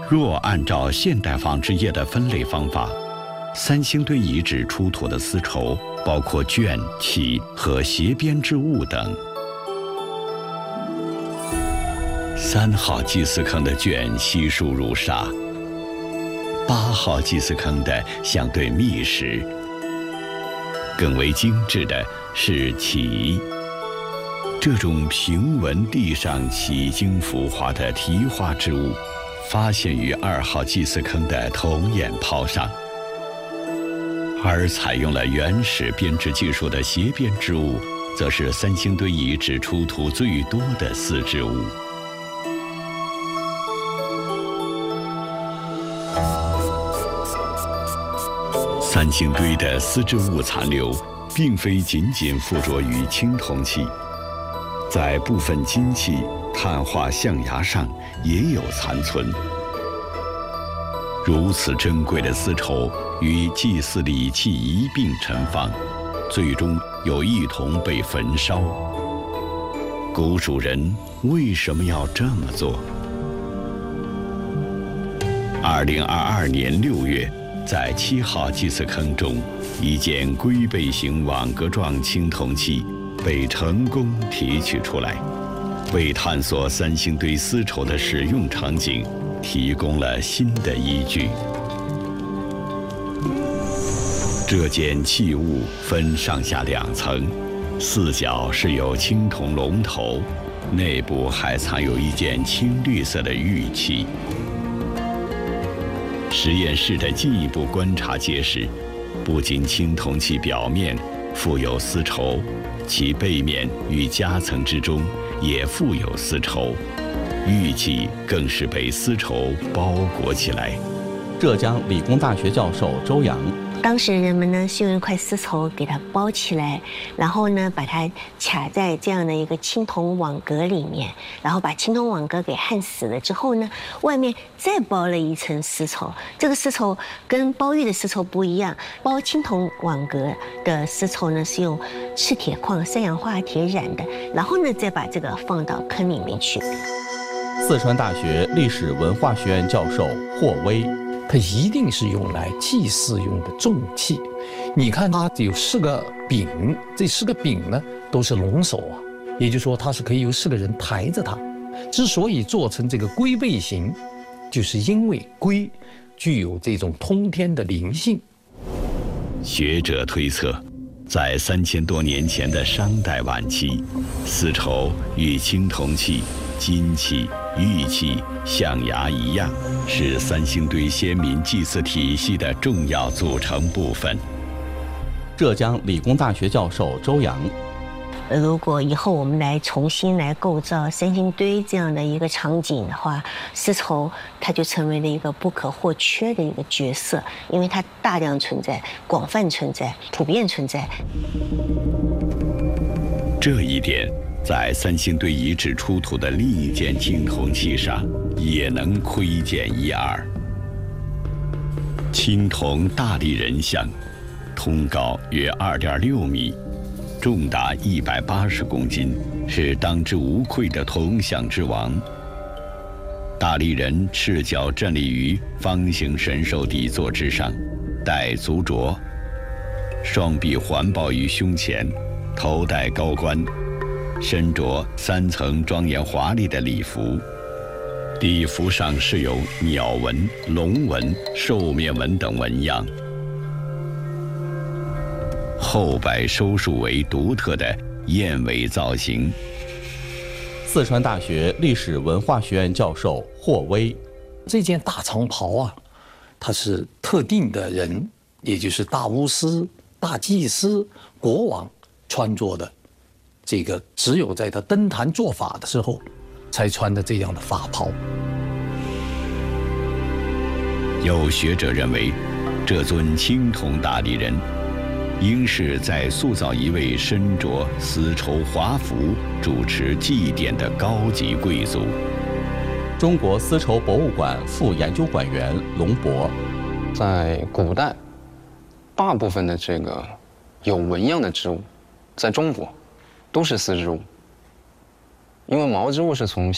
若按照现代纺织业的分类方法，三星堆遗址出土的丝绸包括绢、绮和斜编织物等。3号祭祀坑的绢稀疏如沙，8号祭祀坑的相对密实。更为精致的是绮，这种平纹地上奇经浮华的题画之物，发现于2号祭祀坑的铜眼泡上。而采用了原始编织技术的斜编织物，则是三星堆遗址出土最多的丝织物。三星堆的丝织物残留，并非仅仅附着于青铜器，在部分金器、碳化象牙上也有残存。如此珍贵的丝绸与祭祀礼器一并陈放，最终又一同被焚烧。古蜀人为什么要这么做？2022年6月，在7号祭祀坑中，一件龟背形网格状青铜器被成功提取出来，为探索三星堆丝绸的使用场景提供了新的依据。这件器物分上下2层，四角是有青铜龙头，内部还藏有一件青绿色的玉器。实验室的进一步观察揭示，不仅青铜器表面附有丝绸，其背面与夹层之中也附有丝绸，玉器更是被丝绸包裹起来。 浙江理工大学教授周洋， 当时人们呢是用一块丝绸给它包起来，然后呢把它卡在这样的一个青铜网格里面，然后把青铜网格给焊死了之后呢，外面再包了一层丝绸。这个丝绸跟包玉的丝绸不一样，包青铜网格的丝绸呢是用赤铁矿3氧化铁染的，然后呢再把这个放到坑里面去。 四川大学历史文化学院教授霍威， 它一定是用来祭祀用的重器。你看它有4个柄，这4个柄呢都是龙首啊，也就是说它是可以由4个人抬着它。之所以做成这个龟背形，就是因为龟具有这种通天的灵性。 学者推测，在3000多年前的商代晚期，丝绸与青铜器、金器、玉器、象牙一样，是三星堆先民祭祀体系的重要组成部分。 浙江理工大学教授周洋， 如果以后我们来重新来构造三星堆这样的一个场景的话，丝绸它就成为了一个不可或缺的一个角色，因为它大量存在、广泛存在、普遍存在。 这一点在三星堆遗址出土的另一件青铜器上也能窥见一二。青铜大力人像，通高约2.6米，重达180公斤，是当之无愧的铜像之王。大力人赤脚站立于方形神兽底座之上，戴足镯，双臂环抱于胸前，头戴高冠，身着3层庄严华丽的礼服，礼服上饰有鸟纹、龙纹、兽面纹等纹样，后摆收束为独特的燕尾造型。 四川大学历史文化学院教授霍威， 这件大长袍啊，它是特定的人，也就是大巫师、大祭司、国王穿着的。这个只有在他登坛做法的时候，才穿的这样的法袍。 有学者认为，这尊青铜大力人，应是在塑造一位身着丝绸华服、主持祭典的高级贵族。 中国丝绸博物馆副研究馆员龙博， 在古代，大部分的这个有纹样的织物，在中国都是丝织物，因为毛织物是从